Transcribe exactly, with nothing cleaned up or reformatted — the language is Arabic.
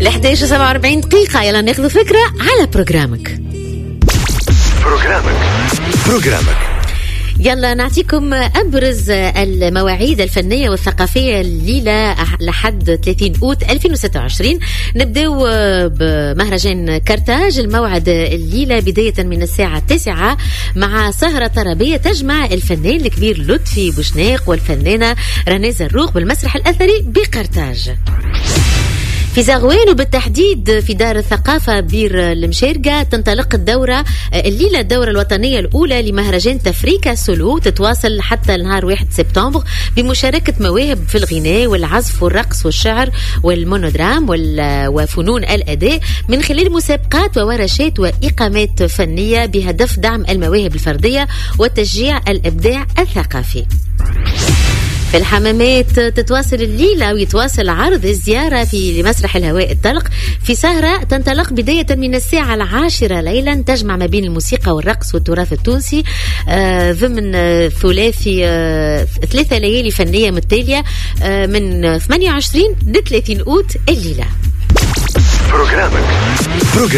الإحدى عشر سبعة وأربعين دقيقة. يلا ناخذ فكرة على برنامجك. برنامج برنامج يلا نعطيكم أبرز المواعيد الفنية والثقافية الليلة لحد ثلاثين أوت ألفين وستة وعشرين. نبدأ بمهرجان كرتاج. الموعد الليلة بداية من الساعة التاسعة مع سهرة طربية تجمع الفنان الكبير لطفي بوشناق والفنانة رناء زروق بالمسرح الأثري بقرطاج. في زغوان وبالتحديد في دار الثقافة بير المشارقة تنطلق الدورة الليلة، الدورة الوطنية الأولى لمهرجان تفريكا سولو، تتواصل حتى نهار واحد سبتمبر بمشاركة مواهب في الغناء والعزف والرقص والشعر والمونودرام وفنون الأداء من خلال مسابقات وورشات وإقامات فنية بهدف دعم المواهب الفردية وتشجيع الإبداع الثقافي. في الحمامات تتواصل الليلة ويتواصل عرض الزيارة في مسرح الهواء الطلق في سهرة تنطلق بداية من الساعة العاشرة ليلا، تجمع ما بين الموسيقى والرقص والتراث التونسي آه ضمن ثلاثي آه ثلاثة ليالي فنية متتالية آه من ثمانية وعشرين ل ثلاثين أوت الليلة. برنامج